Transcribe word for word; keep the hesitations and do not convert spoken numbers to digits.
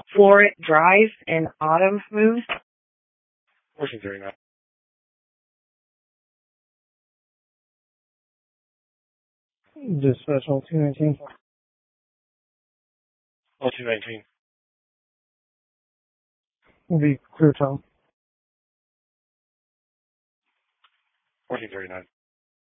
Floret Drive in Autumn Moose. fourteen thirty-nine. Dispatch all two nineteen. All two nineteen. Will be clear, Tom. fourteen thirty-nine.